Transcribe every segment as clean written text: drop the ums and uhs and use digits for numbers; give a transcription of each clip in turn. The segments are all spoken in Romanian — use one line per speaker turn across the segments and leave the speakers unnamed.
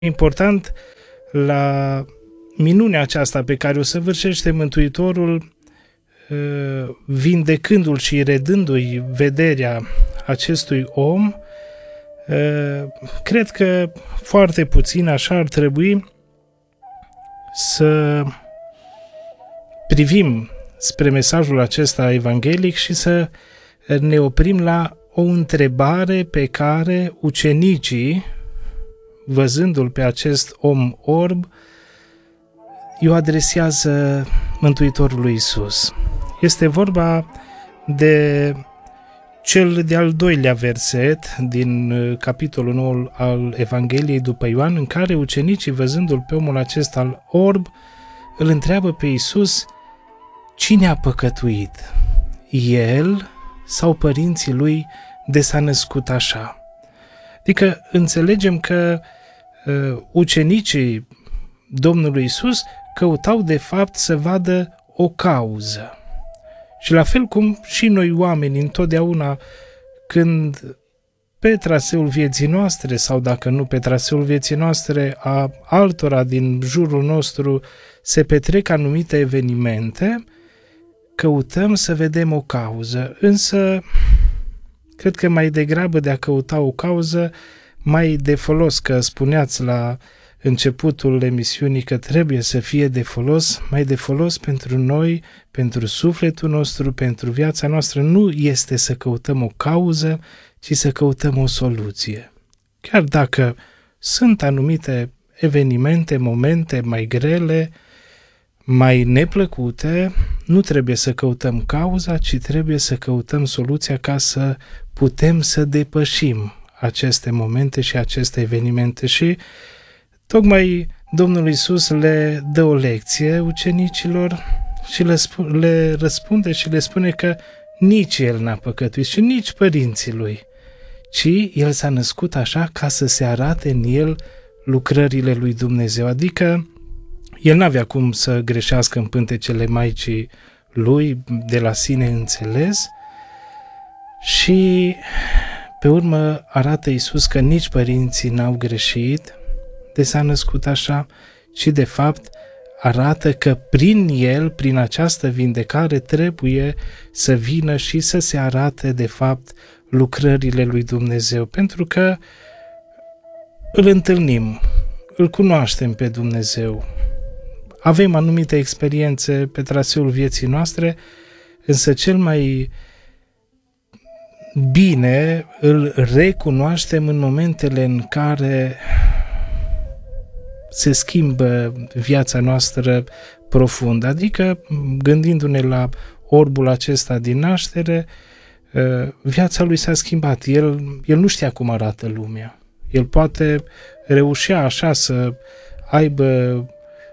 important la minunea aceasta pe care o săvârșește Mântuitorul, vindecându-l și redându-i vederea acestui om. Cred că foarte puțin așa ar trebui să privim spre mesajul acesta evanghelic și să ne oprim la o întrebare pe care ucenicii, văzându-l pe acest om orb, i-o adresează Mântuitorului Iisus. Este vorba de cel de-al doilea verset din capitolul 9 al Evangheliei după Ioan, în care ucenicii, văzându-l pe omul acesta al orb, îl întreabă pe Iisus: cine a păcătuit, el sau părinții lui, de s-a născut așa? Adică înțelegem că ucenicii Domnului Iisus căutau de fapt să vadă o cauză. Și la fel cum și noi oameni întotdeauna, când pe traseul vieții noastre sau dacă nu pe traseul vieții noastre a altora din jurul nostru se petrec anumite evenimente, căutăm să vedem o cauză, însă cred că mai degrabă de a căuta o cauză, mai de folos, că spuneați la începutul emisiunii că trebuie să fie de folos, mai de folos pentru noi, pentru sufletul nostru, pentru viața noastră, nu este să căutăm o cauză, ci să căutăm o soluție. Chiar dacă sunt anumite evenimente, momente mai grele, mai neplăcute, nu trebuie să căutăm cauza, ci trebuie să căutăm soluția ca să putem să depășim aceste momente și aceste evenimente. Și tocmai Domnul Iisus le dă o lecție ucenicilor și le răspunde și le spune că nici el n-a păcătuit și nici părinții lui, ci el s-a născut așa ca să se arate în el lucrările lui Dumnezeu. Adică el n-avea cum să greșească în pântecele Maicii lui, de la sine înțeles, și pe urmă arată Iisus că nici părinții n-au greșit de s-a născut așa, ci de fapt arată că prin el, prin această vindecare, trebuie să vină și să se arate de fapt lucrările lui Dumnezeu, pentru că îl întâlnim, îl cunoaștem pe Dumnezeu, avem anumite experiențe pe traseul vieții noastre, însă cel mai bine îl recunoaștem în momentele în care se schimbă viața noastră profund. Adică, gândindu-ne la orbul acesta din naștere, viața lui s-a schimbat. El nu știa cum arată lumea. El poate reușea așa să aibă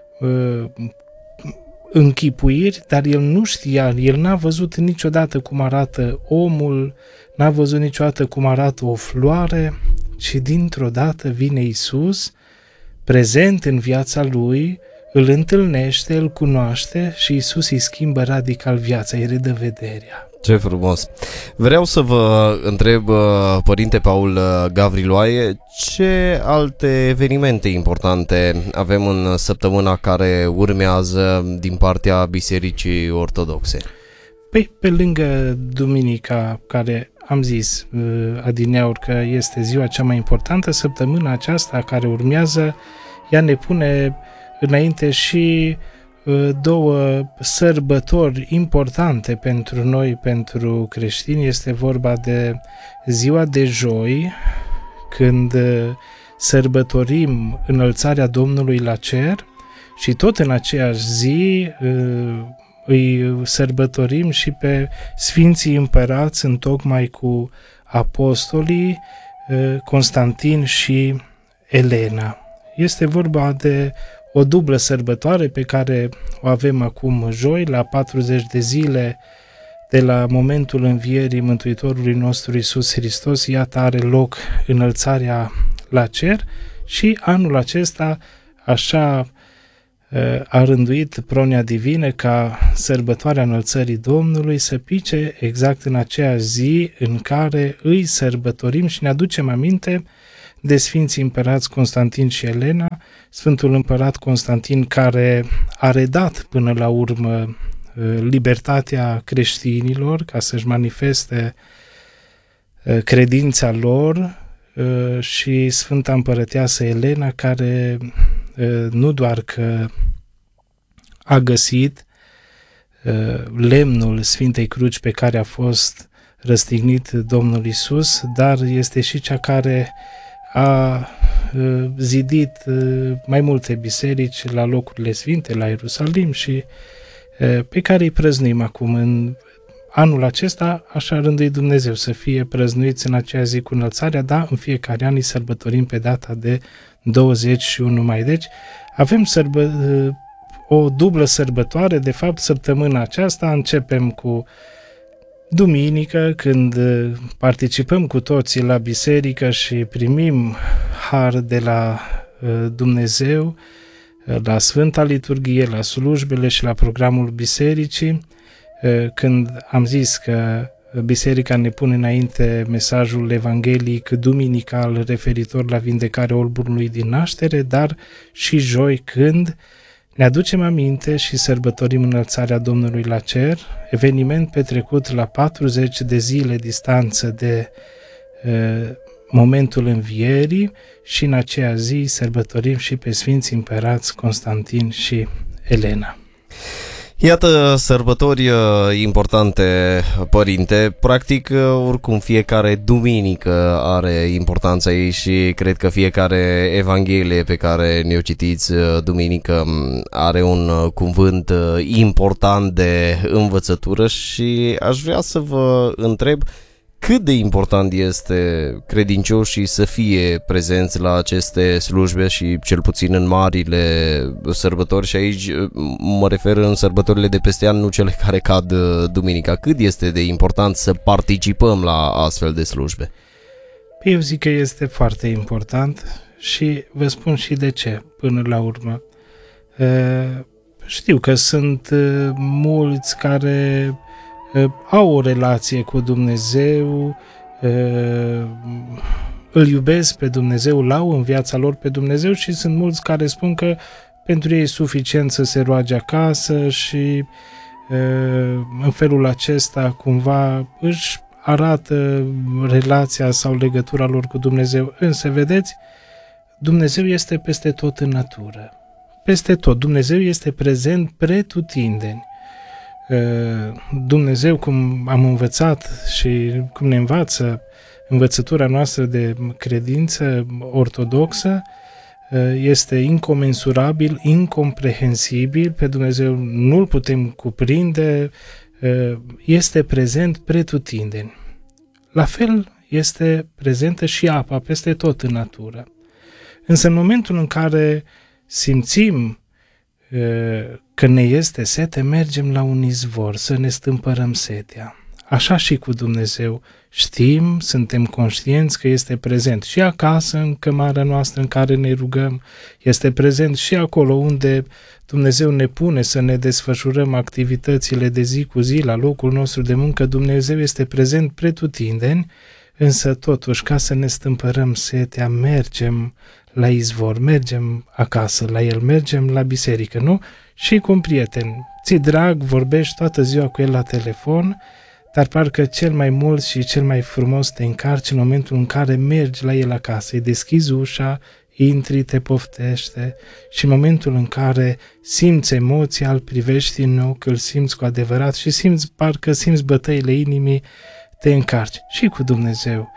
închipuiri, dar el nu știa, el n-a văzut niciodată cum arată omul, n-a văzut niciodată cum arată o floare, ci dintr-o dată vine Iisus, prezent în viața lui, îl întâlnește, îl cunoaște și Iisus îi schimbă radical viața, îi redă vederea.
Ce frumos! Vreau să vă întreb, Părinte Paul Gavriloae, ce alte evenimente importante avem în săptămâna care urmează din partea Bisericii Ortodoxe?
Păi, pe lângă duminica, care am zis adineauri că este ziua cea mai importantă, săptămâna aceasta care urmează, ea ne pune înainte și două sărbători importante pentru noi, pentru creștini. Este vorba de ziua de joi, când sărbătorim înălțarea Domnului la cer, și tot în aceeași zi îi sărbătorim și pe Sfinții Împărați, întocmai cu apostolii Constantin și Elena. Este vorba de o dublă sărbătoare pe care o avem acum joi, la 40 de zile de la momentul învierii Mântuitorului nostru Iisus Hristos. Iată, are loc înălțarea la cer și anul acesta așa a rânduit Pronia Divină ca sărbătoarea înălțării Domnului să pice exact în aceeași zi în care îi sărbătorim și ne aducem aminte de Sfinții Împărați Constantin și Elena, Sfântul Împărat Constantin care a redat până la urmă libertatea creștinilor ca să-și manifeste credința lor, și Sfânta Împărăteasă Elena care nu doar că a găsit lemnul Sfintei Cruci pe care a fost răstignit Domnul Iisus, dar este și cea care a zidit mai multe biserici la locurile sfinte, la Ierusalim, și pe care îi prăznuim acum. În anul acesta, așa a rânduit Dumnezeu să fie prăznuiți în acea zi cu înălțarea, dar în fiecare an îi sărbătorim pe data de 21 mai. Deci avem o dublă sărbătoare. De fapt, săptămâna aceasta începem cu duminică, când participăm cu toții la biserică și primim har de la Dumnezeu, la Sfânta Liturghie, la slujbele și la programul bisericii, când am zis că biserica ne pune înainte mesajul evanghelic duminical referitor la vindecarea olburului din naștere, dar și joi, când ne aducem aminte și sărbătorim înălțarea Domnului la cer, eveniment petrecut la 40 de zile distanță de momentul învierii, și în aceea zi sărbătorim și pe Sfinții Împărați Constantin și Elena.
Iată sărbători importante, părinte. Practic, oricum, fiecare duminică are importanța ei și cred că fiecare evanghelie pe care ne-o citiți duminică are un cuvânt important de învățătură și aș vrea să vă întreb cât de important este credincioșii să fie prezenți la aceste slujbe și cel puțin în marile sărbători, și aici mă refer în sărbătorile de peste an, nu cele care cad duminica. Cât este de important să participăm la astfel de slujbe?
Eu zic că este foarte important și vă spun și de ce până la urmă. Știu că sunt mulți care au o relație cu Dumnezeu, îl iubesc pe Dumnezeu, l-au în viața lor pe Dumnezeu, și sunt mulți care spun că pentru ei e suficient să se roage acasă și în felul acesta cumva își arată relația sau legătura lor cu Dumnezeu. Însă, vedeți, Dumnezeu este peste tot în natură. Peste tot. Dumnezeu este prezent pretutindeni. Dumnezeu, cum am învățat și cum ne învață învățătura noastră de credință ortodoxă, este incomensurabil, incomprehensibil, pe Dumnezeu nu-L putem cuprinde, este prezent pretutindeni. La fel este prezentă și apa peste tot în natură. Însă în momentul în care simțim că ne este sete, mergem la un izvor să ne stâmpărăm setea. Așa și cu Dumnezeu. Știm, suntem conștienți că este prezent și acasă, în cămara noastră în care ne rugăm, este prezent și acolo unde Dumnezeu ne pune să ne desfășurăm activitățile de zi cu zi la locul nostru de muncă. Dumnezeu este prezent pretutindeni, însă totuși, ca să ne stâmpărăm setea, mergem la izvor, mergem acasă la el, mergem la biserică, nu? Și cu un prieten, ți-i drag, vorbești toată ziua cu el la telefon, dar parcă cel mai mult și cel mai frumos te încarci în momentul în care mergi la el acasă, îi deschizi ușa, intri, te poftește, și în momentul în care simți emoția, îl privești în ochi, îl simți cu adevărat și simți, parcă simți bătăile inimii, te încarci. Și cu Dumnezeu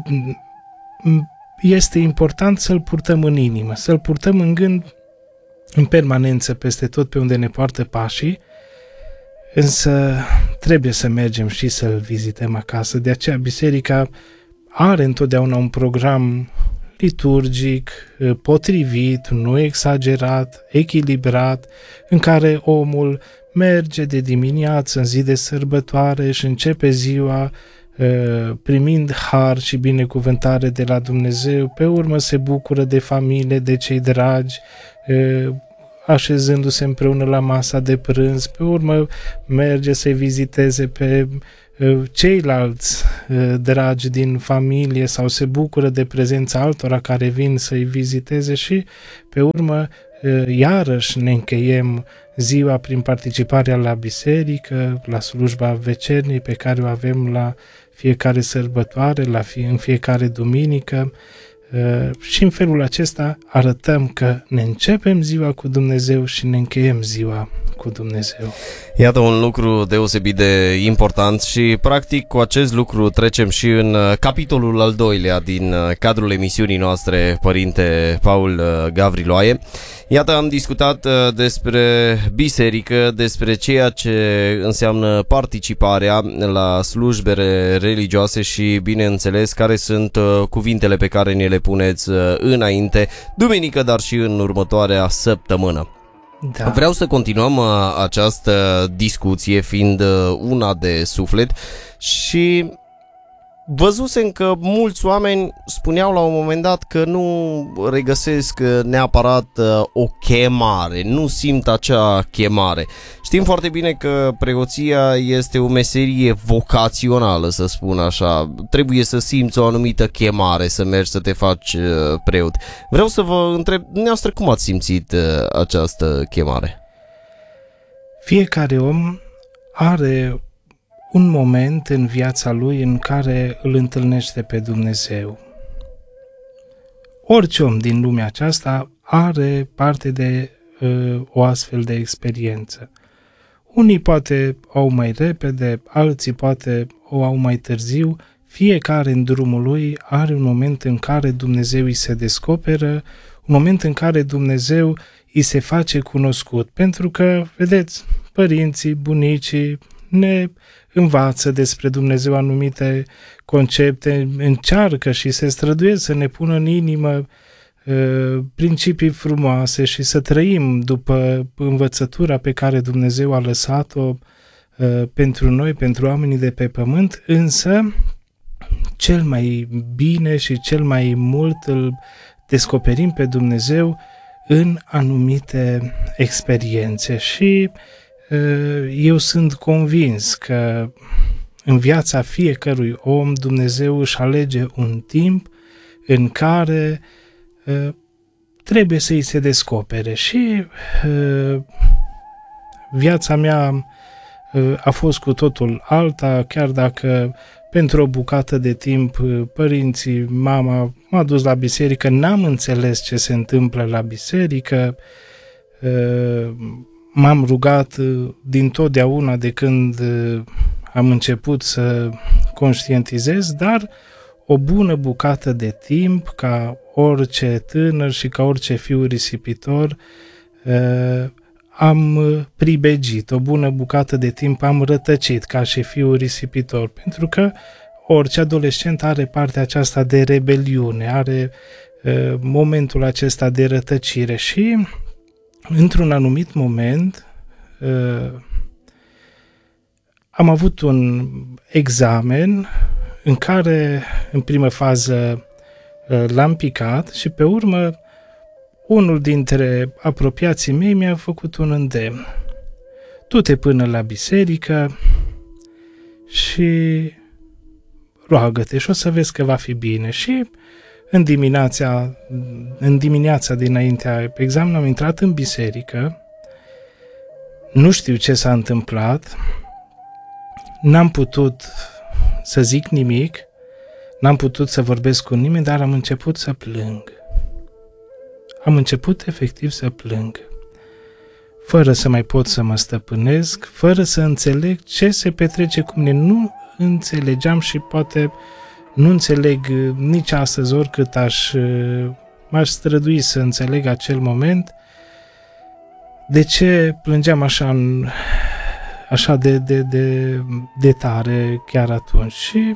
este important să-L purtăm în inimă, să-L purtăm în gând în permanență peste tot pe unde ne poartă pașii, însă trebuie să mergem și să-L vizităm acasă. De aceea biserica are întotdeauna un program liturgic, potrivit, nu exagerat, echilibrat, în care omul merge de dimineață în zi de sărbătoare și începe ziua primind har și binecuvântare de la Dumnezeu, pe urmă se bucură de familie, de cei dragi, așezându-se împreună la masa de prânz, pe urmă merge să-i viziteze pe ceilalți dragi din familie sau se bucură de prezența altora care vin să-i viziteze și pe urmă iarăși ne încheiem ziua prin participarea la biserică, la slujba vecerniei pe care o avem la fiecare sărbătoare, în fiecare duminică, și în felul acesta arătăm că ne începem ziua cu Dumnezeu și ne încheiem ziua cu Dumnezeu.
Iată un lucru deosebit de important și practic cu acest lucru trecem și în capitolul al doilea din cadrul emisiunii noastre, Părinte Paul Gavriloae. Iată, am discutat despre biserică, despre ceea ce înseamnă participarea la slujbele religioase și, bineînțeles, care sunt cuvintele pe care ne le puneți înainte, duminică, dar și în următoarea săptămână. Da. Vreau să continuăm această discuție, fiind una de suflet, și văzusem că mulți oameni spuneau la un moment dat că nu regăsesc neapărat o chemare, nu simt acea chemare. Știm foarte bine că preoția este o meserie vocațională, să spun așa. Trebuie să simți o anumită chemare să mergi să te faci preot. Vreau să vă întreb, dumneavoastră, cum ați simțit această chemare?
Fiecare om are un moment în viața lui în care îl întâlnește pe Dumnezeu. Orice om din lumea aceasta are parte de o astfel de experiență. Unii poate o au mai repede, alții poate o au mai târziu. Fiecare în drumul lui are un moment în care Dumnezeu îi se descoperă, un moment în care Dumnezeu îi se face cunoscut. Pentru că, vedeți, părinții, bunicii ne învață despre Dumnezeu anumite concepte, încearcă și se străduiesc să ne pună în inimă principii frumoase și să trăim după învățătura pe care Dumnezeu a lăsat-o pentru noi, pentru oamenii de pe pământ, însă cel mai bine și cel mai mult îl descoperim pe Dumnezeu în anumite experiențe și eu sunt convins că în viața fiecărui om Dumnezeu își alege un timp în care trebuie să îi se descopere și viața mea a fost cu totul alta, chiar dacă pentru o bucată de timp părinții, mama m-a dus la biserică, n-am înțeles ce se întâmplă la biserică, m-am rugat dintotdeauna de când am început să conștientizez, dar o bună bucată de timp, ca orice tânăr și ca orice fiu risipitor, am pribegit, o bună bucată de timp am rătăcit ca și fiu risipitor, pentru că orice adolescent are partea aceasta de rebeliune, are momentul acesta de rătăcire și într-un anumit moment am avut un examen în care în primă fază l-am picat și pe urmă unul dintre apropiații mei mi-a făcut un îndemn. Du-te până la biserică și roagă-te și o să vezi că va fi bine. Și în dimineața dinaintea examenului am intrat în biserică, nu știu ce s-a întâmplat, n-am putut să zic nimic, n-am putut să vorbesc cu nimeni, dar am început să plâng. Am început efectiv să plâng, fără să mai pot să mă stăpânesc, fără să înțeleg ce se petrece cu mine. Nu înțelegeam și poate nu înțeleg nici astăzi, oricât m-aș strădui să înțeleg acel moment, de ce plângeam așa de tare chiar atunci. Și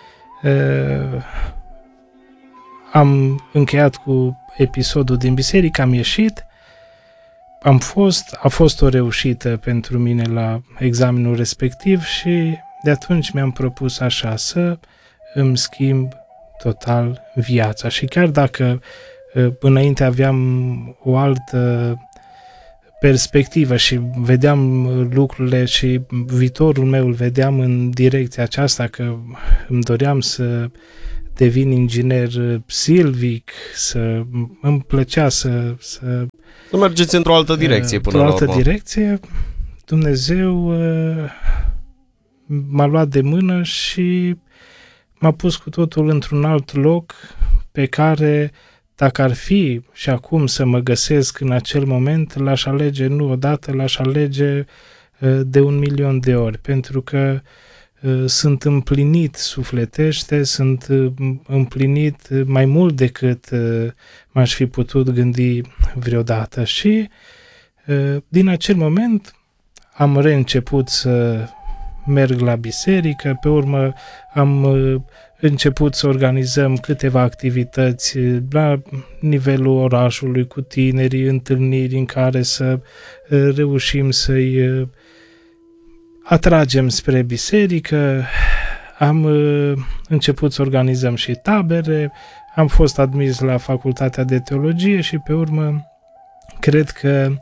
am încheiat cu episodul din biserică, am ieșit, a fost o reușită pentru mine la examenul respectiv și de atunci mi-am propus așa să îmi schimb total viața. Și chiar dacă înainte aveam o altă perspectivă și vedeam lucrurile și viitorul meu îl vedeam în direcția aceasta, că îmi doream să devin inginer silvic, îmi plăcea să
mergeți într-o altă direcție până la urmă.
Într-o altă direcție, Dumnezeu m-a luat de mână și m-a pus cu totul într-un alt loc pe care, dacă ar fi și acum să mă găsesc în acel moment, l-aș alege nu odată, l-aș alege de 1.000.000 de ori, pentru că sunt împlinit sufletește, sunt împlinit mai mult decât m-aș fi putut gândi vreodată. Și din acel moment am reînceput să merg la biserică, pe urmă am început să organizăm câteva activități la nivelul orașului cu tinerii, întâlniri în care să reușim să-i atragem spre biserică. Am început să organizăm și tabere, am fost admis la Facultatea de Teologie și pe urmă cred că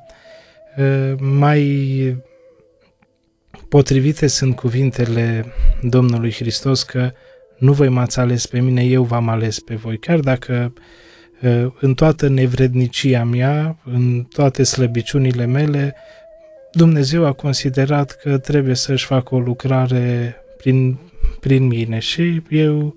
mai potrivite sunt cuvintele Domnului Hristos că nu voi m-ați ales pe mine, eu v-am ales pe voi. Chiar dacă în toată nevrednicia mea, în toate slăbiciunile mele, Dumnezeu a considerat că trebuie să-și facă o lucrare prin mine și eu,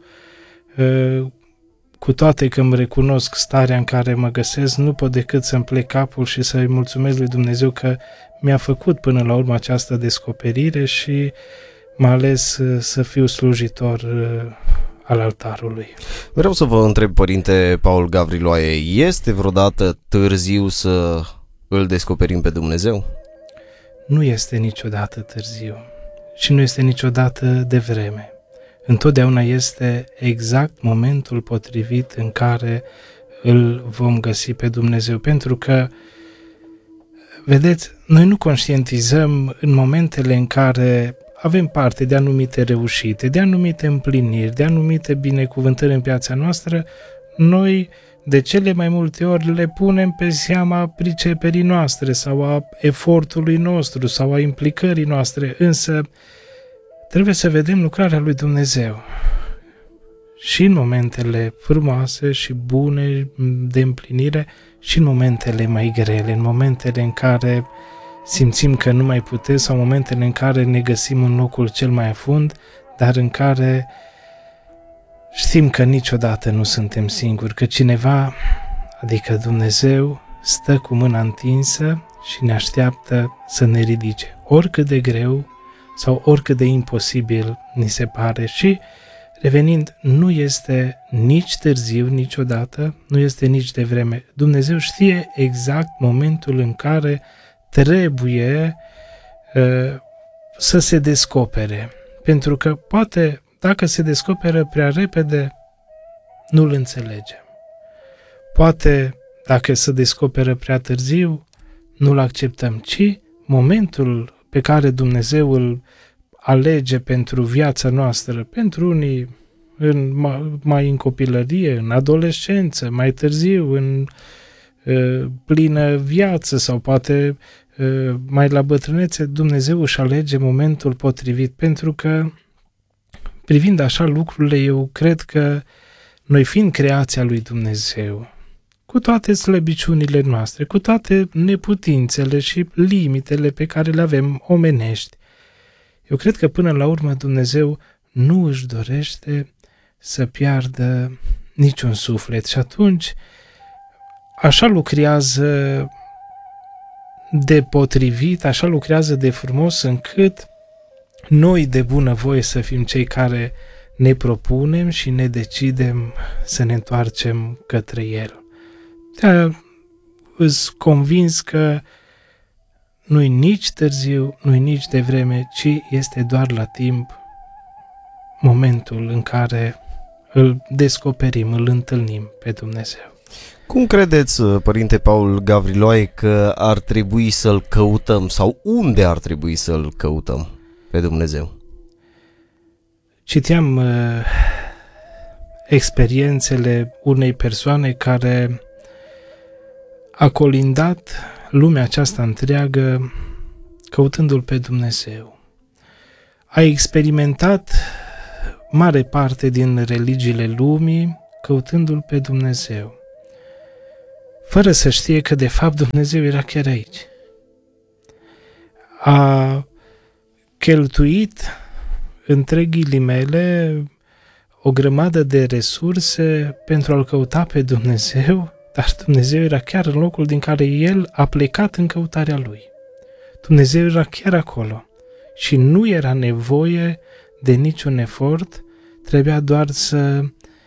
cu toate că îmi recunosc starea în care mă găsesc, nu pot decât să-mi plec capul și să-i mulțumesc lui Dumnezeu că mi-a făcut până la urmă această descoperire și m-a ales să fiu slujitor al altarului.
Vreau să vă întreb, Părinte Paul Gavriloae, este vreodată târziu să îl descoperim pe Dumnezeu?
Nu este niciodată târziu și nu este niciodată devreme. Întotdeauna este exact momentul potrivit în care îl vom găsi pe Dumnezeu, pentru că, vedeți, noi nu conștientizăm în momentele în care avem parte de anumite reușite, de anumite împliniri, de anumite binecuvântări în viața noastră, noi de cele mai multe ori le punem pe seama priceperii noastre sau a efortului nostru sau a implicării noastre, însă trebuie să vedem lucrarea lui Dumnezeu. Și în momentele frumoase și bune de împlinire și în momentele mai grele, în momentele în care simțim că nu mai putem sau momentele în care ne găsim în locul cel mai afund, dar în care știm că niciodată nu suntem singuri, că cineva, adică Dumnezeu, stă cu mâna întinsă și ne așteaptă să ne ridice, oricât de greu sau oricât de imposibil ni se pare. Și revenind, nu este nici târziu niciodată, nu este nici devreme. Dumnezeu știe exact momentul în care trebuie să se descopere, pentru că poate, dacă se descoperă prea repede, nu-l înțelegem. Poate, dacă se descoperă prea târziu, nu-l acceptăm, ci momentul pe care Dumnezeu îl alege pentru viața noastră, pentru unii mai în copilărie, în adolescență, mai târziu, în plină viață sau poate mai la bătrânețe, Dumnezeu își alege momentul potrivit, pentru că, privind așa lucrurile, eu cred că noi, fiind creația lui Dumnezeu, cu toate slăbiciunile noastre, cu toate neputințele și limitele pe care le avem omenești, eu cred că până la urmă Dumnezeu nu își dorește să piardă niciun suflet și atunci așa lucrează de potrivit, așa lucrează de frumos încât noi de bunăvoie să fim cei care ne propunem și ne decidem să ne întoarcem către El. Îs convins că nu-i nici târziu, nu-i nici devreme, ci este doar la timp momentul în care îl descoperim, îl întâlnim pe Dumnezeu.
Cum credeți, Părinte Paul Gavriloae, că ar trebui să-L căutăm sau unde ar trebui să-L căutăm pe Dumnezeu?
Citeam experiențele unei persoane care a colindat lumea aceasta întreagă căutându-L pe Dumnezeu. A experimentat mare parte din religiile lumii căutându-L pe Dumnezeu, fără să știe că de fapt Dumnezeu era chiar aici. A cheltuit, între ghilimele, o grămadă de resurse pentru a-L căuta pe Dumnezeu, dar Dumnezeu era chiar în locul din care el a plecat în căutarea Lui. Dumnezeu era chiar acolo și nu era nevoie de niciun efort, trebuia doar să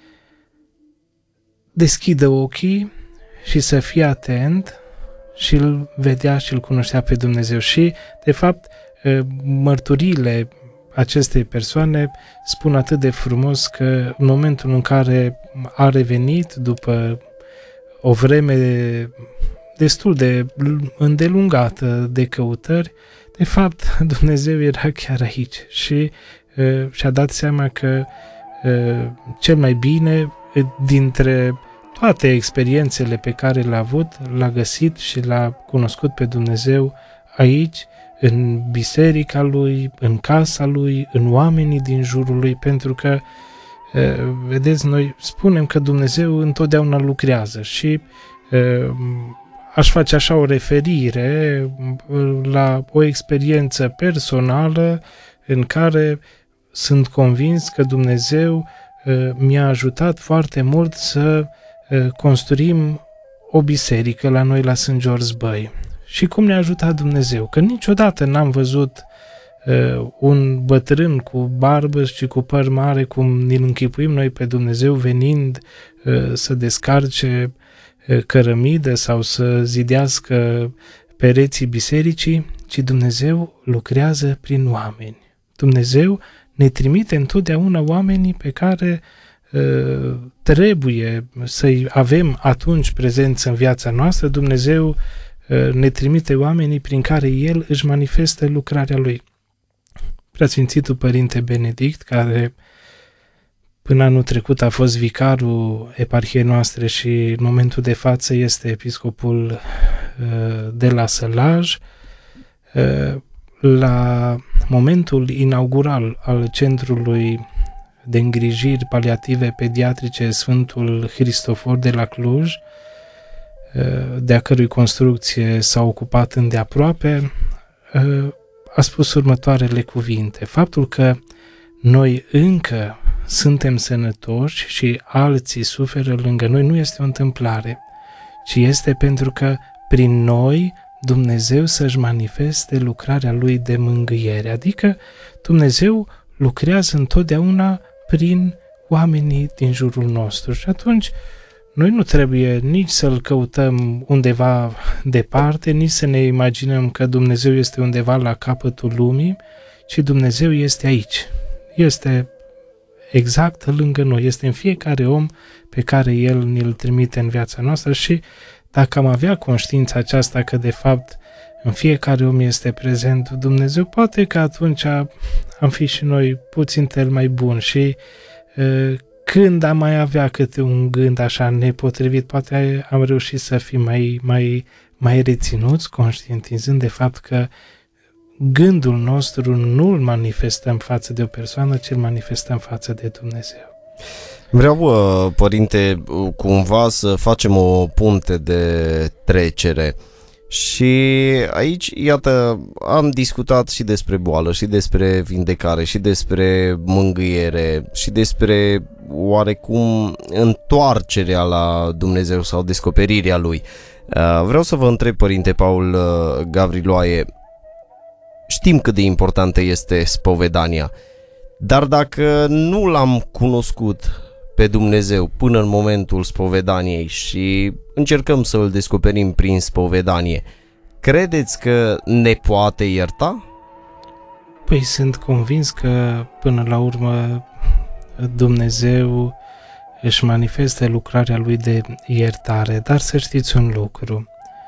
deschidă ochii și să fie atent și îl vedea și îl cunoștea pe Dumnezeu. Și, de fapt, mărturiile acestei persoane spun atât de frumos că în momentul în care a revenit după o vreme destul de îndelungată de căutări, de fapt Dumnezeu era chiar aici și și-a dat seama că cel mai bine dintre toate experiențele pe care le-a avut, l-a găsit și l-a cunoscut pe Dumnezeu aici, în biserica lui, în casa lui, în oamenii din jurul lui, pentru că, vedeți, noi spunem că Dumnezeu întotdeauna lucrează și aș face așa o referire la o experiență personală în care sunt convins că Dumnezeu mi-a ajutat foarte mult să construim o biserică la noi la St. George Băi. Și cum ne-a ajutat Dumnezeu? Că niciodată n-am văzut un bătrân cu barbă și cu păr mare, cum ne-l închipuim noi pe Dumnezeu, venind să descarce cărămidă sau să zidească pereții bisericii, ci Dumnezeu lucrează prin oameni. Dumnezeu ne trimite întotdeauna oamenii pe care trebuie să-i avem atunci prezență în viața noastră. Dumnezeu ne trimite oamenii prin care El își manifestă lucrarea Lui. Preasfințitul Părinte Benedict, care până anul trecut a fost vicarul eparhiei noastre și în momentul de față este episcopul de la Sălaj, la momentul inaugural al Centrului de Îngrijiri Paliative Pediatrice Sfântul Hristofor de la Cluj, de a cărui construcție s-a ocupat îndeaproape, a spus următoarele cuvinte: faptul că noi încă suntem sănătoși și alții suferă lângă noi nu este o întâmplare, ci este pentru că prin noi Dumnezeu să-și manifeste lucrarea Lui de mângâiere, adică Dumnezeu lucrează întotdeauna prin oamenii din jurul nostru și atunci noi nu trebuie nici să-L căutăm undeva departe, nici să ne imaginăm că Dumnezeu este undeva la capătul lumii, ci Dumnezeu este aici. Este exact lângă noi, este în fiecare om pe care El ne-l trimite în viața noastră și dacă am avea conștiința aceasta că de fapt în fiecare om este prezent Dumnezeu, poate că atunci am fi și noi puțin mai buni și când am mai avea câte un gând așa nepotrivit, poate am reușit să fim mai reținuți, conștientizând de fapt că gândul nostru nu îl manifestăm față de o persoană, ci îl manifestăm față de Dumnezeu.
Vreau, Părinte, cumva să facem o punte de trecere. Și aici, iată, am discutat și despre boală, și despre vindecare, și despre mângâiere, și despre oarecum întoarcerea la Dumnezeu sau descoperirea Lui. Vreau să vă întreb, Părinte Paul Gavriloae, știm cât de importantă este spovedania, dar dacă nu l-am cunoscut pe Dumnezeu până în momentul spovedaniei și încercăm să îl descoperim prin spovedanie, credeți că ne poate ierta?
Păi sunt convins că până la urmă Dumnezeu își manifestă lucrarea Lui de iertare, dar să știți un lucru.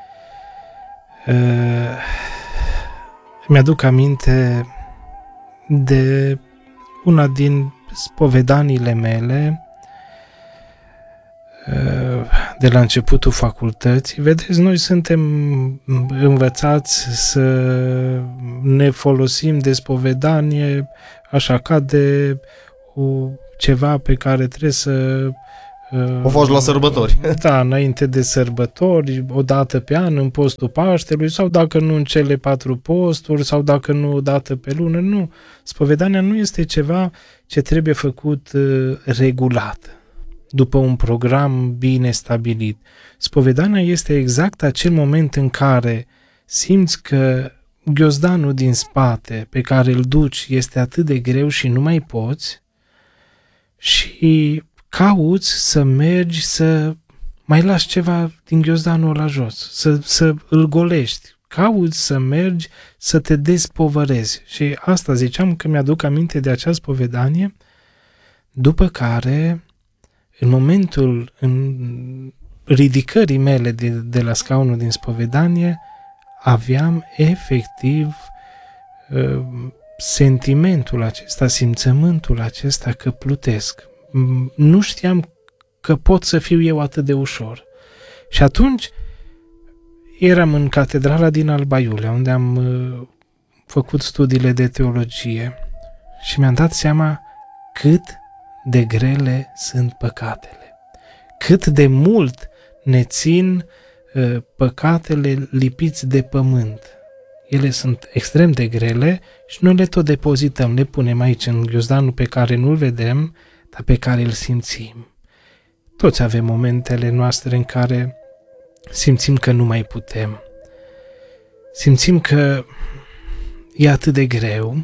Mi-aduc aminte de una din spovedaniile mele, de la începutul facultății. Vedeți, noi suntem învățați să ne folosim de spovedanie așa ca de ceva pe care trebuie să
o faci la sărbători.
Da, înainte de sărbători, o dată pe an, în postul Paștelui, sau dacă nu în cele 4 posturi, sau dacă nu o dată pe lună. Nu. Spovedania nu este ceva ce trebuie făcut regulat, după un program bine stabilit. Spovedania este exact acel moment în care simți că ghiozdanul din spate pe care îl duci este atât de greu și nu mai poți și cauți să mergi să mai lași ceva din ghiozdanul ăla jos, să îl golești. Cauți să mergi să te despovărezi. Și asta ziceam că mi-aduc aminte de acea spovedanie, după care, în momentul ridicării mele de la scaunul din spovedanie, aveam efectiv sentimentul acesta, simțământul acesta că plutesc. Nu știam că pot să fiu eu atât de ușor. Și atunci eram în catedrala din Alba Iulia, unde am făcut studiile de teologie și mi-am dat seama cât de grele sunt păcatele. Cât de mult ne țin păcatele lipiți de pământ. Ele sunt extrem de grele și noi le tot depozităm, le punem aici în ghiozdanul pe care nu-l vedem, dar pe care îl simțim. Toți avem momentele noastre în care simțim că nu mai putem. Simțim că e atât de greu.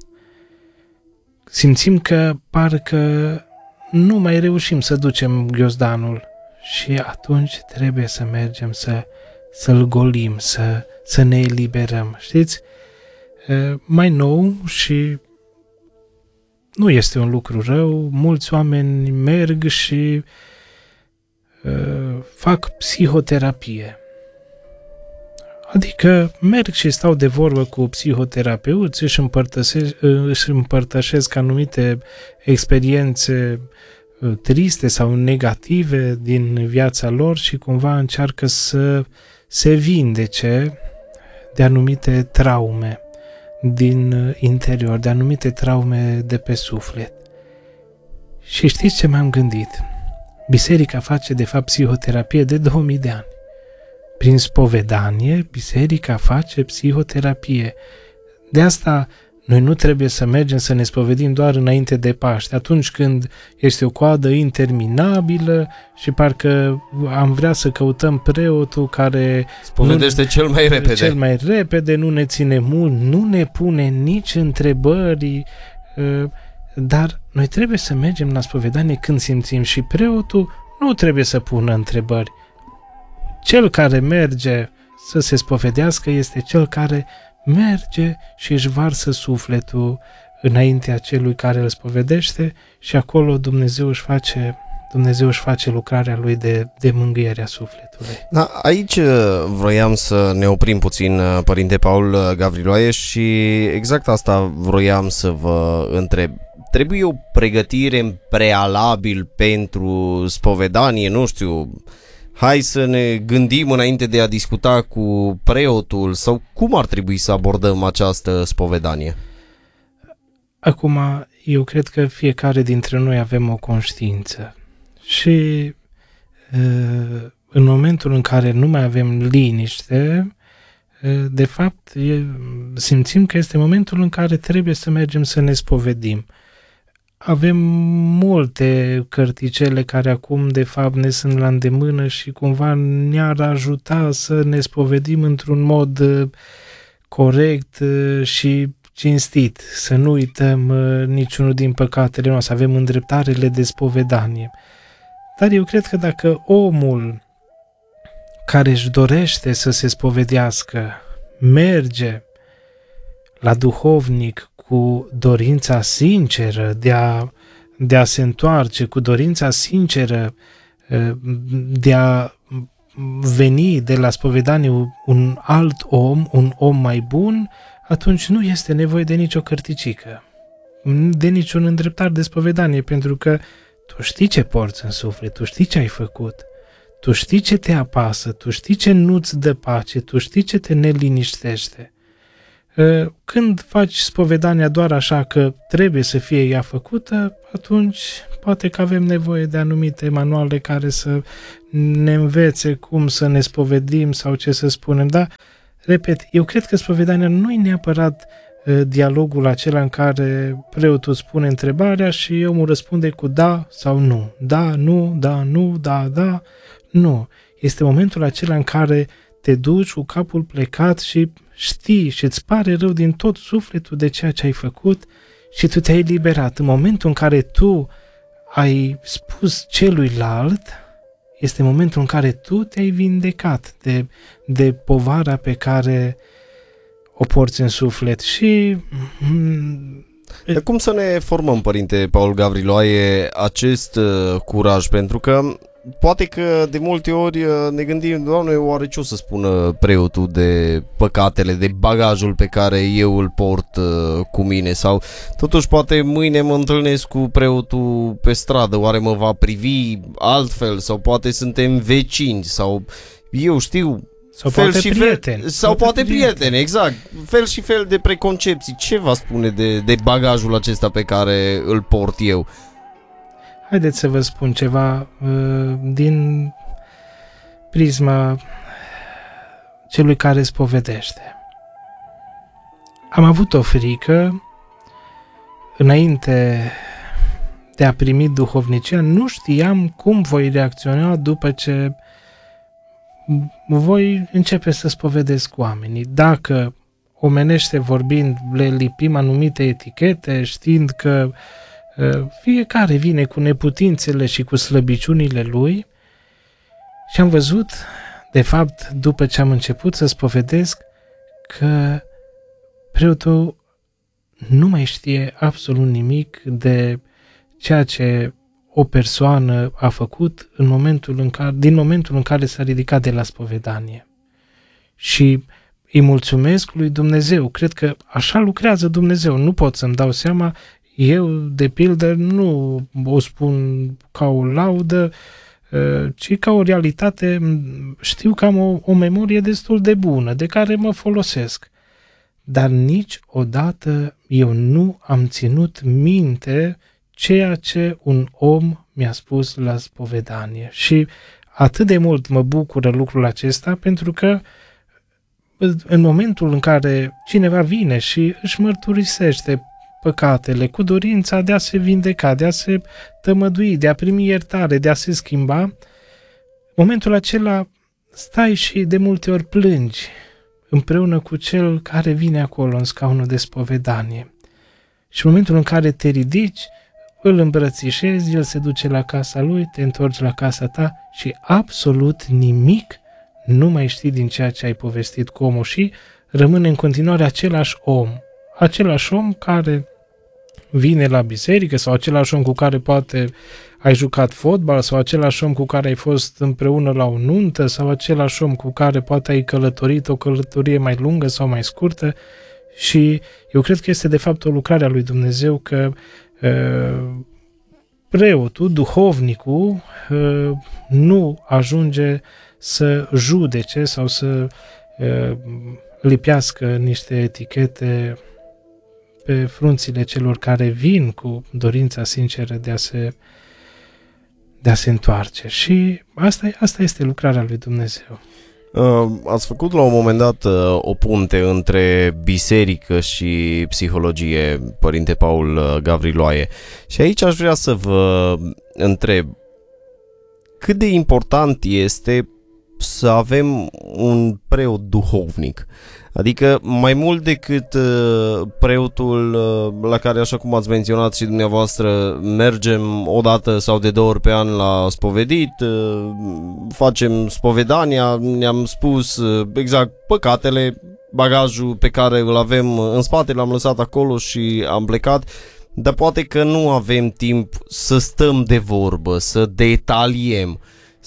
Simțim că parcă nu mai reușim să ducem ghiozdanul și atunci trebuie să mergem să-l golim, să ne eliberăm. Știți? Mai nou și nu este un lucru rău, mulți oameni merg și fac psihoterapie. Adică merg și stau de vorbă cu psihoterapeuți, își împărtășesc anumite experiențe triste sau negative din viața lor și cumva încearcă să se vindece de anumite traume din interior, de anumite traume de pe suflet. Și știți ce m-am gândit? Biserica face de fapt psihoterapie de 2000 de ani. Prin spovedanie, biserica face psihoterapie. De asta noi nu trebuie să mergem să ne spovedim doar înainte de Paște, atunci când este o coadă interminabilă și parcă am vrea să căutăm preotul care
spovedește cel mai
repede, nu ne ține mult, nu ne pune nici întrebări, dar noi trebuie să mergem la spovedanie când simțim și preotul nu trebuie să pună întrebări. Cel care merge să se spovedească este cel care merge și își varsă sufletul înaintea celui care îl spovedește și acolo Dumnezeu își face lucrarea lui de mângâiere a sufletului.
Da, aici vroiam să ne oprim puțin, Părinte Paul Gavriloae, și exact asta vroiam să vă întreb. Trebuie o pregătire în prealabil pentru spovedanie, nu știu, hai să ne gândim înainte de a discuta cu preotul sau cum ar trebui să abordăm această spovedanie?
Acum, eu cred că fiecare dintre noi avem o conștiință și în momentul în care nu mai avem liniște, de fapt simțim că este momentul în care trebuie să mergem să ne spovedim. Avem multe cărticele care acum de fapt ne sunt la îndemână și cumva ne-ar ajuta să ne spovedim într-un mod corect și cinstit, să nu uităm niciunul din păcatele noastre, avem îndreptarele de spovedanie. Dar eu cred că dacă omul care își dorește să se spovedească merge la duhovnic cu dorința sinceră de a se întoarce, cu dorința sinceră de a veni de la spovedanie un alt om, un om mai bun, atunci nu este nevoie de nicio cărticică, de niciun îndreptar de spovedanie, pentru că tu știi ce porți în suflet, tu știi ce ai făcut, tu știi ce te apasă, tu știi ce nu-ți dă pace, tu știi ce te neliniștește. Când faci spovedania doar așa că trebuie să fie ea făcută, atunci poate că avem nevoie de anumite manuale care să ne învețe cum să ne spovedim sau ce să spunem, dar, repet, eu cred că spovedania nu e neapărat dialogul acela în care preotul spune întrebarea și omul răspunde cu da sau nu. Da, nu, da, nu, da, da. Nu. Este momentul acela în care te duci cu capul plecat și știi și îți pare rău din tot sufletul de ceea ce ai făcut și tu te-ai eliberat. În momentul în care tu ai spus celuilalt, este momentul în care tu te-ai vindecat de povara pe care o porți în suflet. Și
de cum să ne formăm, Părinte Paul Gavriloae, acest curaj? Pentru că poate că de multe ori ne gândim, Doamne, oare ce o să spună preotul de păcatele, de bagajul pe care eu îl port cu mine? Sau totuși poate mâine mă întâlnesc cu preotul pe stradă, oare mă va privi altfel? Sau poate suntem vecini? Sau eu știu...
Sau poate prieteni.
Sau poate prieteni, exact. Fel și fel de preconcepții. Ce va spune de bagajul acesta pe care îl port eu?
Haideți să vă spun ceva din prisma celui care spovedește. Am avut o frică înainte de a primi duhovnicia, nu știam cum voi reacționa după ce voi începe să spovedesc oamenii. Dacă, omenește vorbind, le lipim anumite etichete, știind că fiecare vine cu neputințele și cu slăbiciunile lui, și am văzut, de fapt, după ce am început să spovedesc, că preotul nu mai știe absolut nimic de ceea ce o persoană a făcut din momentul în care s-a ridicat de la spovedanie. Și îi mulțumesc lui Dumnezeu. Cred că așa lucrează Dumnezeu. Nu pot să-mi dau seama. Eu, de pildă, nu o spun ca o laudă, ci ca o realitate. Știu că am o memorie destul de bună, de care mă folosesc. Dar niciodată eu nu am ținut minte ceea ce un om mi-a spus la spovedanie. Și atât de mult mă bucură lucrul acesta, pentru că în momentul în care cineva vine și își mărturisește păcatele cu dorința de a se vindeca, de a se tămădui, de a primi iertare, de a se schimba, în momentul acela stai și de multe ori plângi împreună cu cel care vine acolo în scaunul de spovedanie. Și în momentul în care te ridici, îl îmbrățișezi, el se duce la casa lui, te întorci la casa ta și absolut nimic nu mai știi din ceea ce ai povestit cu omul și rămâne în continuare același om. Același om care vine la biserică sau același om cu care poate ai jucat fotbal sau același om cu care ai fost împreună la o nuntă sau același om cu care poate ai călătorit o călătorie mai lungă sau mai scurtă. Și eu cred că este de fapt o lucrare a lui Dumnezeu că preotul, duhovnicul, nu ajunge să judece sau să lipească niște etichete pe frunțile celor care vin cu dorința sinceră de a se întoarce. Și asta este lucrarea lui Dumnezeu.
Ați făcut la un moment dat o punte între biserică și psihologie, Părinte Paul Gavriloae. Și aici aș vrea să vă întreb cât de important este să avem un preot duhovnic. Adică mai mult decât preotul la care, așa cum ați menționat și dumneavoastră, mergem o dată sau de 2 ori pe an la spovedit, facem spovedania, ne-am spus exact păcatele, bagajul pe care îl avem în spate l-am lăsat acolo și am plecat, dar poate că nu avem timp să stăm de vorbă, să detaliem,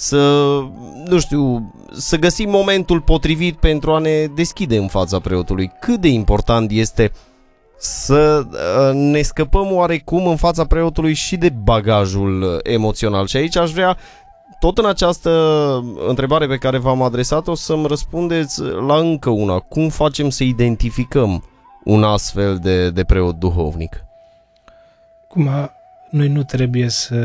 să găsim momentul potrivit pentru a ne deschide în fața preotului. Cât de important este să ne scăpăm oarecum în fața preotului și de bagajul emoțional. Și aici aș vrea tot în această întrebare pe care v-am adresat-o să-mi răspundeți la încă una. Cum facem să identificăm un astfel de preot duhovnic?
Noi nu trebuie să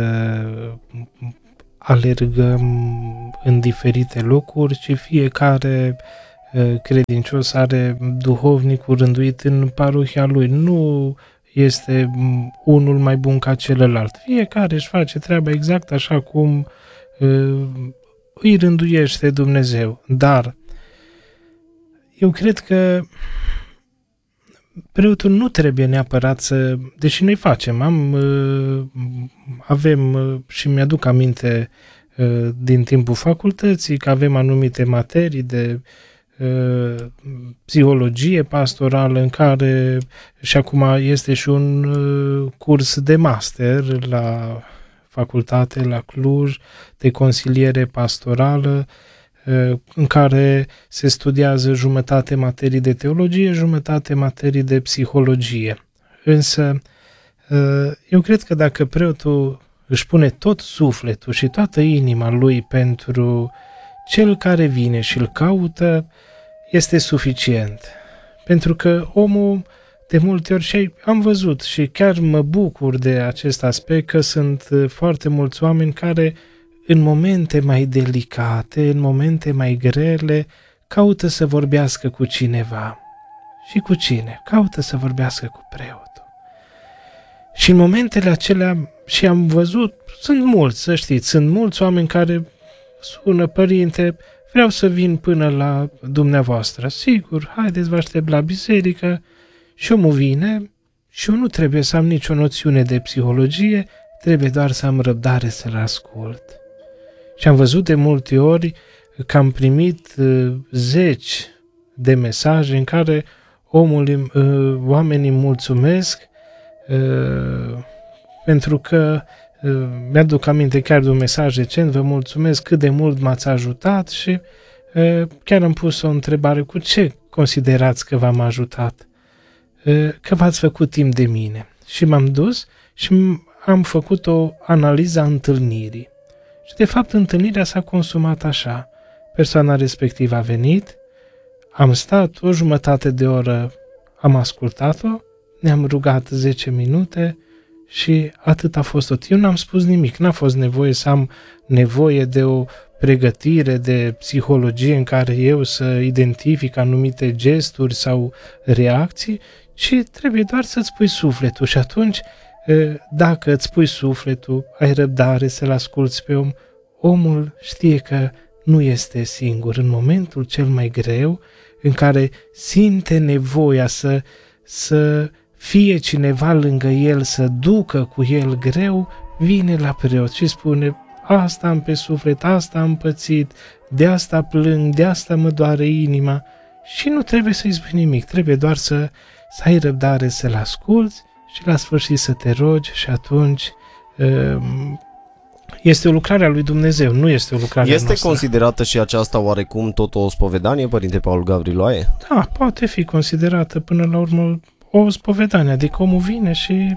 alergăm în diferite locuri, ci fiecare credincios are duhovnicul rânduit în parohia lui. Nu este unul mai bun ca celălalt. Fiecare își face treaba exact așa cum îi rânduiește Dumnezeu. Dar eu cred că preotul nu trebuie neapărat să... Deși noi facem, avem și mi-aduc aminte din timpul facultății că avem anumite materii de psihologie pastorală în care și acum este și un curs de master la facultate, la Cluj, de consiliere pastorală, în care se studiază jumătate materii de teologie, jumătate materii de psihologie. Însă, eu cred că dacă preotul își pune tot sufletul și toată inima lui pentru cel care vine și îl caută, este suficient. Pentru că omul, de multe ori, și am văzut și chiar mă bucur de acest aspect, că sunt foarte mulți oameni care în momente mai delicate, în momente mai grele, caută să vorbească cu cineva. Și cu cine? Caută să vorbească cu preotul. Și în momentele acelea, și am văzut, sunt mulți, să știți, sunt mulți oameni care sună: părinte, vreau să vin până la dumneavoastră. Sigur, haideți, vă aștept la biserică. Și omul vine și eu nu trebuie să am nicio noțiune de psihologie, trebuie doar să am răbdare să-l ascult. Și am văzut de multe ori că am primit zeci de mesaje în care oamenii mulțumesc pentru că mi-aduc aminte chiar de un mesaj recent: vă mulțumesc cât de mult m-ați ajutat, și chiar am pus o întrebare: cu ce considerați că v-am ajutat? Că v-ați făcut timp de mine. Și m-am dus și am făcut o analiză a întâlnirii. Și de fapt întâlnirea s-a consumat așa: persoana respectivă a venit, am stat o jumătate de oră, am ascultat-o, ne-am rugat 10 minute și atât a fost tot. Eu n-am spus nimic, n-a fost nevoie să am nevoie de o pregătire de psihologie în care eu să identific anumite gesturi sau reacții, ci trebuie doar să-ți pui sufletul. Și atunci, dacă îți pui sufletul, ai răbdare să-l asculți pe om, omul știe că nu este singur. În momentul cel mai greu, în care simte nevoia să fie cineva lângă el, să ducă cu el greu, vine la preot și spune: asta am pe suflet, asta am pățit, de asta plâng, de asta mă doare inima. Și nu trebuie să-i spui nimic, trebuie doar să ai răbdare să-l asculți și la sfârșit să te rogi, și atunci este o lucrare a lui Dumnezeu, nu este o lucrare a noastră.
Este considerată și aceasta oarecum tot o spovedanie, Părinte Paul Gavriloae?
Da, poate fi considerată până la urmă o spovedanie, adică omul vine și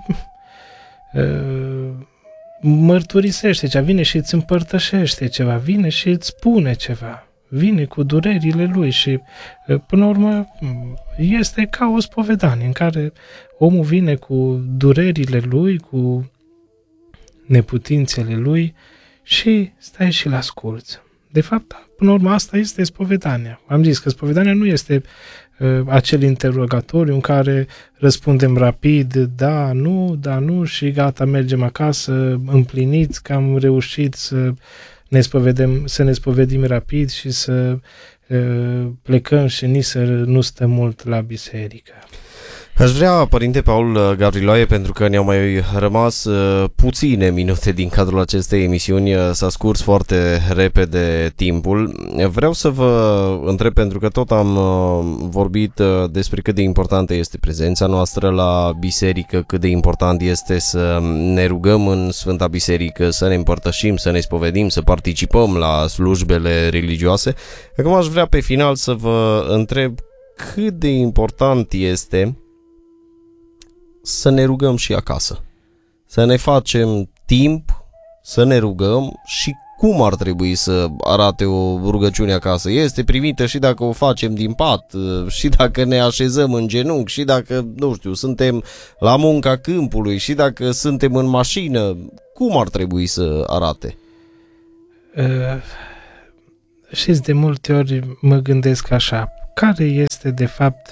mărturisește ceva, vine și îți împărtășește ceva, vine și îți spune ceva, vine cu durerile lui și până la urmă este ca o spovedanie în care omul vine cu durerile lui, cu neputințele lui și stai și l-asculți. De fapt, până la urmă, asta este spovedania. Am zis că spovedania nu este acel interogatoriu în care răspundem rapid, da, nu și gata, mergem acasă împliniți că am reușit să ne spovedim rapid și să plecăm și nici să nu stăm mult la biserică.
Aș vrea, Părinte Paul Gavriloae, pentru că ne-au mai rămas puține minute din cadrul acestei emisiuni, s-a scurs foarte repede timpul. Vreau să vă întreb, pentru că tot am vorbit despre cât de importantă este prezența noastră la biserică, cât de important este să ne rugăm în Sfânta Biserică, să ne împărtășim, să ne spovedim, să participăm la slujbele religioase. Acum aș vrea pe final să vă întreb cât de important este să ne rugăm și acasă. Să ne facem timp, să ne rugăm și cum ar trebui să arate o rugăciune acasă? Este primită și dacă o facem din pat, și dacă ne așezăm în genunchi, și dacă, nu știu, suntem la munca câmpului, și dacă suntem în mașină, cum ar trebui să arate?
Știți, de multe ori mă gândesc așa, care este de fapt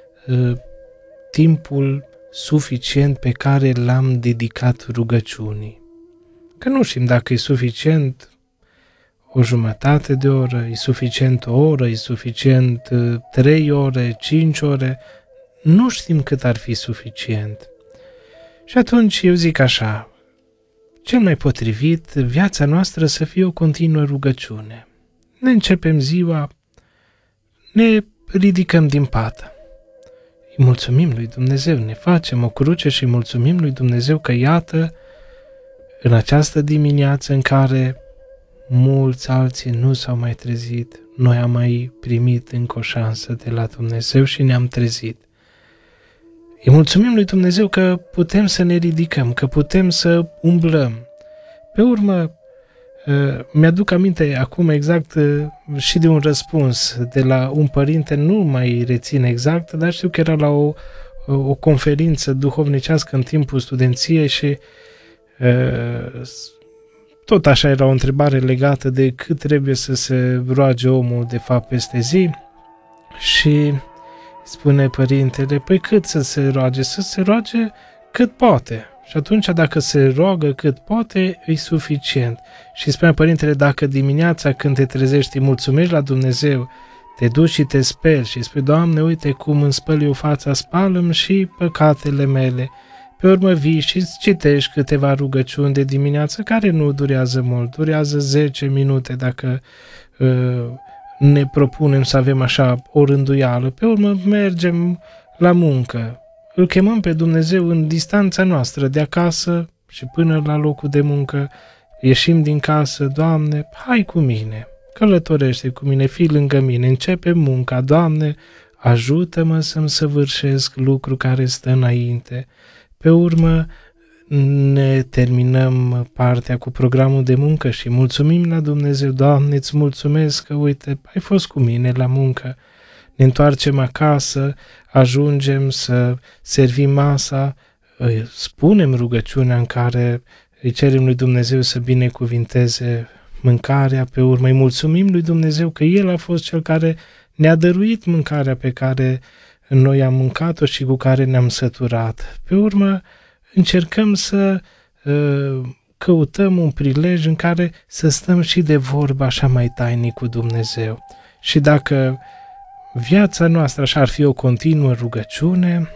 timpul suficient pe care l-am dedicat rugăciunii? Că nu știm dacă e suficient o jumătate de oră, e suficient o oră, e suficient 3 ore, 5 ore, nu știm cât ar fi suficient. Și atunci eu zic așa, cel mai potrivit, viața noastră să fie o continuă rugăciune. Ne începem ziua, ne ridicăm din pat, îi mulțumim lui Dumnezeu, ne facem o cruce și îi mulțumim lui Dumnezeu că iată, în această dimineață în care mulți alții nu s-au mai trezit, noi am mai primit încă o șansă de la Dumnezeu și ne-am trezit. Îi mulțumim lui Dumnezeu că putem să ne ridicăm, că putem să umblăm. Pe urmă, mi-aduc aminte acum exact și de un răspuns de la un părinte, nu mai rețin exact, dar știu că era la o conferință duhovnicească în timpul studenției și tot așa era o întrebare legată de cât trebuie să se roage omul de fapt peste zi și spune părintele, păi cât să se roage? Să se roage cât poate. Și atunci dacă se roagă cât poate, e suficient. Și spune părintele, dacă dimineața când te trezești îi mulțumești la Dumnezeu, te duci și te speli și spui, Doamne, uite cum îmi spăl eu fața, spală-mi și păcatele mele. Pe urmă vii și citești câteva rugăciuni de dimineață care nu durează mult, durează 10 minute dacă ne propunem să avem așa o rânduială. Pe urmă mergem la muncă, îl chemăm pe Dumnezeu în distanța noastră de acasă și până la locul de muncă, ieșim din casă, Doamne, hai cu mine, călătorește cu mine, fii lângă mine, începe munca, Doamne, ajută-mă să-mi săvârșesc lucru care stă înainte. Pe urmă ne terminăm partea cu programul de muncă și mulțumim la Dumnezeu, Doamne, îți mulțumesc că, uite, ai fost cu mine la muncă. Ne întoarcem acasă, ajungem să servim masa, spunem rugăciunea în care îi cerem lui Dumnezeu să binecuvinteze mâncarea, pe urmă îi mulțumim lui Dumnezeu că El a fost Cel care ne-a dăruit mâncarea pe care noi am mâncat-o și cu care ne-am săturat. Pe urmă, încercăm să căutăm un prilej în care să stăm și de vorbă așa mai tainic cu Dumnezeu. Și dacă viața noastră așa ar fi o continuă rugăciune,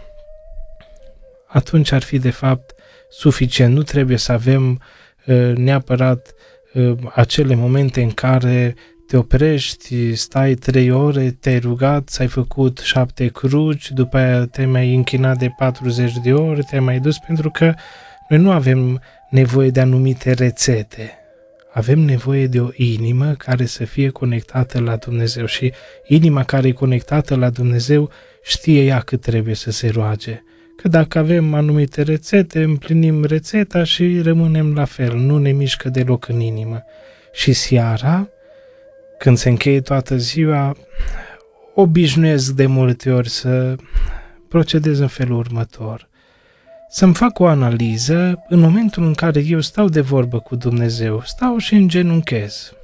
atunci ar fi de fapt suficient. Nu trebuie să avem neapărat acele momente în care te oprești, stai 3 ore, te-ai rugat, ți-ai făcut 7 cruci, după aia te-ai mai închinat de 40 de ore, te-ai mai dus, pentru că noi nu avem nevoie de anumite rețete. Avem nevoie de o inimă care să fie conectată la Dumnezeu și inima care e conectată la Dumnezeu știe ea cât trebuie să se roage. Că dacă avem anumite rețete, împlinim rețeta și rămânem la fel, nu ne mișcă deloc în inimă. Și seara, când se încheie toată ziua, obișnuiesc de multe ori să procedez în felul următor. Să-mi fac o analiză în momentul în care eu stau de vorbă cu Dumnezeu, stau și îngenunchez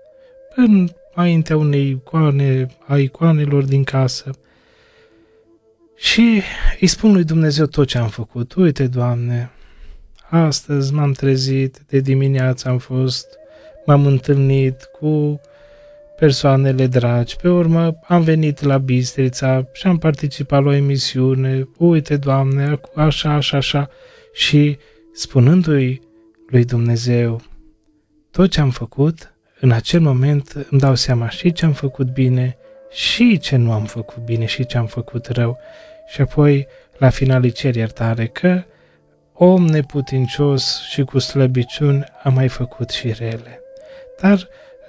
înaintea unei icoane, a icoanelor din casă și îi spun lui Dumnezeu tot ce am făcut. Uite, Doamne, astăzi m-am trezit, de dimineață m-am întâlnit cu persoanele dragi, pe urmă am venit la Bistrița și am participat la o emisiune, uite, Doamne, așa, și spunându-i lui Dumnezeu tot ce am făcut, în acel moment îmi dau seama și ce am făcut bine, și ce nu am făcut bine, și ce am făcut rău, și apoi la final îi cer iertare că om neputincios și cu slăbiciuni am mai făcut și rele. Dar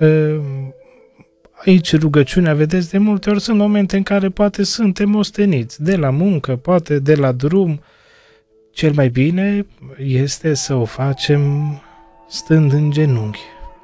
aici rugăciunea, vedeți, de multe ori sunt momente în care poate suntem osteniți, de la muncă, poate de la drum. Cel mai bine este să o facem stând în genunchi.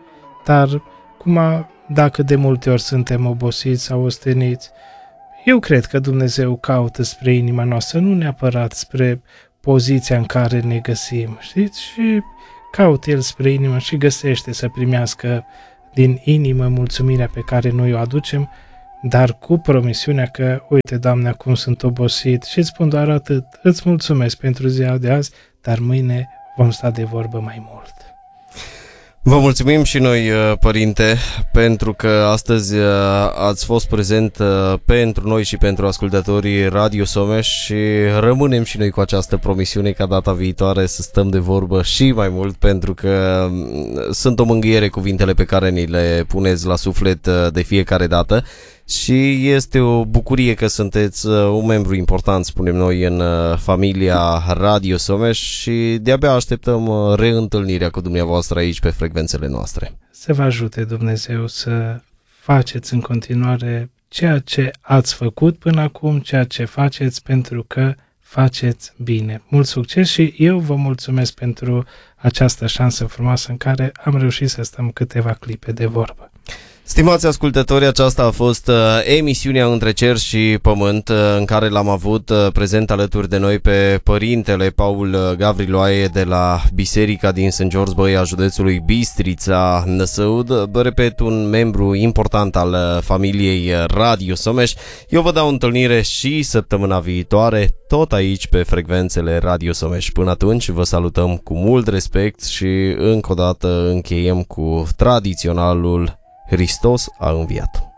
Dar dacă de multe ori suntem obosiți sau osteniți, eu cred că Dumnezeu caută spre inima noastră, nu neapărat spre poziția în care ne găsim, știți? Și caută El spre inimă și găsește să primească din inimă mulțumirea pe care noi o aducem, dar cu promisiunea că, uite, Doamne, acum sunt obosit și îți spun doar atât, îți mulțumesc pentru ziua de azi, dar mâine vom sta de vorbă mai mult.
Vă mulțumim și noi, Părinte, pentru că astăzi ați fost prezent pentru noi și pentru ascultătorii Radio Someș și rămânem și noi cu această promisiune ca data viitoare să stăm de vorbă și mai mult, pentru că sunt o mângâiere cuvintele pe care ni le puneți la suflet de fiecare dată și este o bucurie că sunteți un membru important, spunem noi, în familia Radio Someș și de-abia așteptăm reîntâlnirea cu dumneavoastră aici pe frecvențele noastre.
Să vă ajute Dumnezeu să faceți în continuare ceea ce ați făcut până acum, ceea ce faceți, pentru că faceți bine. Mult succes și eu vă mulțumesc pentru această șansă frumoasă în care am reușit să stăm câteva clipe de vorbă.
Stimați ascultători, aceasta a fost emisiunea Între Cer și Pământ, în care l-am avut prezent alături de noi pe Părintele Paul Gavriloae de la Biserica din St. George Băia, județului Bistrița, Năsăud, repet, un membru important al familiei Radio Someș. Eu vă dau întâlnire și săptămâna viitoare, tot aici pe frecvențele Radio Someș. Până atunci vă salutăm cu mult respect și încă o dată încheiem cu tradiționalul Hristos a înviat.